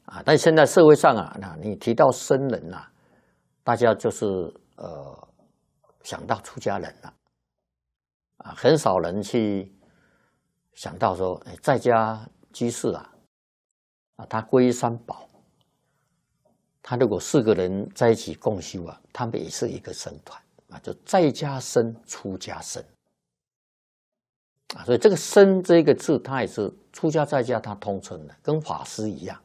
但现在社会上那你提到僧人大家就是想到出家人了很少人去想到说，在家居士他皈依三宝，他如果4个人在一起共修他们也是一个僧团就在家僧、出家僧所以这个僧这个字，它也是出家在家，它通称的，跟法师一样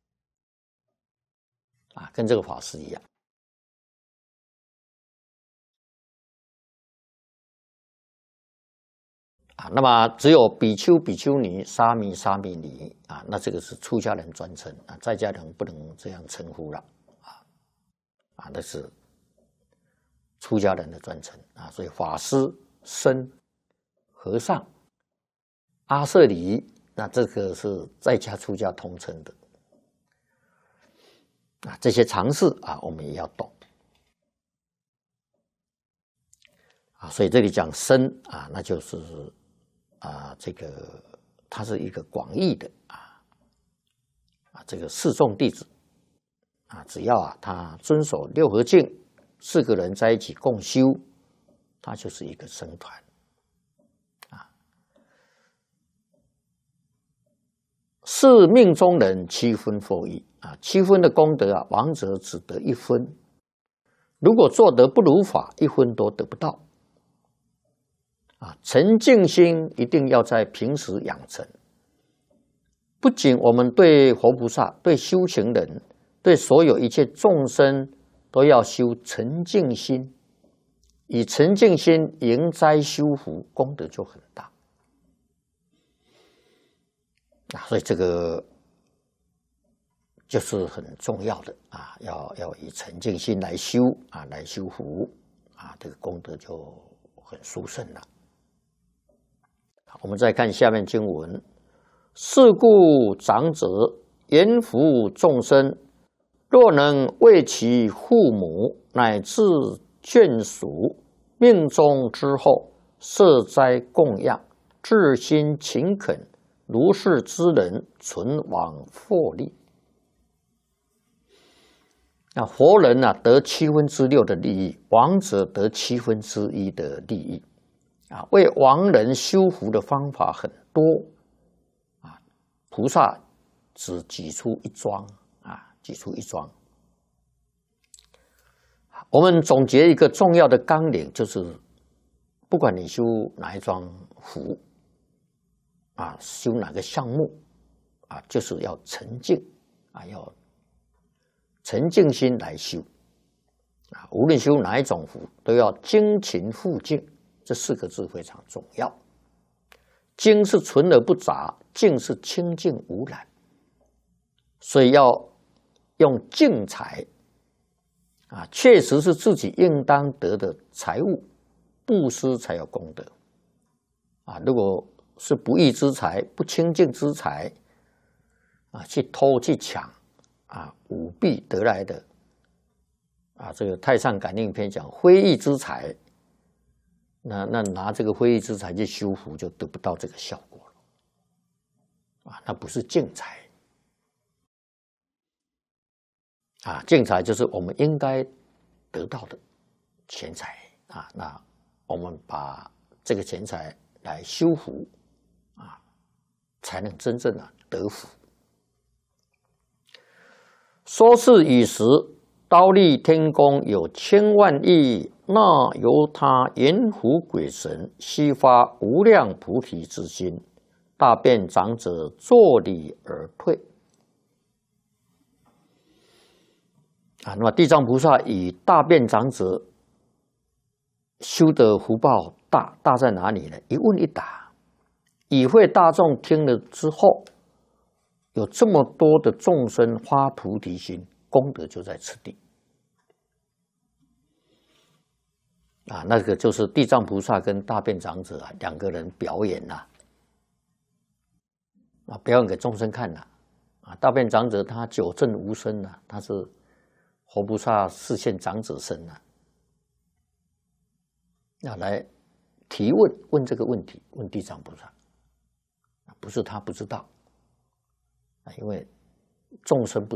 跟这个法师一样。那么只有比丘、比丘尼、沙弥、沙弥尼那这个是出家人专称在家人不能这样称呼了那是出家人的专称所以法师、僧、和尚、阿舍离，那这个是在家出家通称的这些常识我们也要懂所以这里讲僧那就是这个它是一个广义的这个四众弟子只要他遵守六和敬，4个人在一起共修，他就是一个僧团是命中人7分获益7分的功德王者只得1分，如果做得不如法，1分都得不到沉静心一定要在平时养成。不仅我们对佛菩萨、对修行人、对所有一切众生都要修沉静心，以沉静心迎灾修福，功德就很大所以这个就是很重要的要以沉静心来修来修福这个功德就很殊胜了。我们再看下面经文：是故长者严福众生，若能为其父母乃至眷属命终之后设斋供养，至心勤恳，如是之人存亡获利。活人得6/7的利益，亡者得1/7的利益为亡人修福的方法很多菩萨只举出一桩我们总结一个重要的纲领，就是不管你修哪一桩福修哪个项目就是要沉静要沉静心来修无论修哪一种福，都要精勤复静，这4个字非常重要。精是纯而不杂，静是清净无染，所以要用净财确实是自己应当得的财物，布施才有功德如果是不义之财、不清净之财去偷去抢舞弊得来的这个太上感应篇讲非义之财，那拿这个非义之财去修福，就得不到这个效果了那不是净财净财就是我们应该得到的钱财那我们把这个钱财来修福才能真正得福。说是以时，忉利天宫有千万亿那由他阎浮鬼神悉发无量菩提之心，大便长者作礼而退那么地藏菩萨以大便长者修的福报大在哪里呢？一问一答，以会大众听了之后，有这么多的众生发菩提心，功德就在此地那个就是地藏菩萨跟大便长者2个人表演表演给众生看大便长者他久证无生他是佛菩萨示现长者身来提问这个问题，问地藏菩萨，不是他不知道因为众生不